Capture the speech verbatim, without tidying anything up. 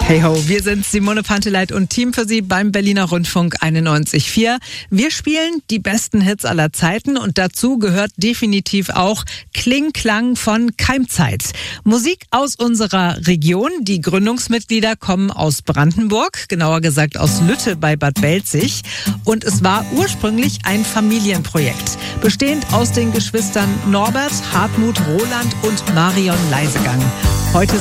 Hey ho, wir sind Simone Panteleit und Team für Sie beim Berliner Rundfunk einundneunzig Komma vier. Wir spielen die besten Hits aller Zeiten und dazu gehört definitiv auch Kling-Klang von Keimzeit. Musik aus unserer Region. Die Gründungsmitglieder kommen aus Brandenburg, genauer gesagt aus Lütte bei Bad Belzig. Und es war ursprünglich ein Familienprojekt, bestehend aus den Geschwistern Norbert, Hartmut, Roland und Marion Leisegang. Heute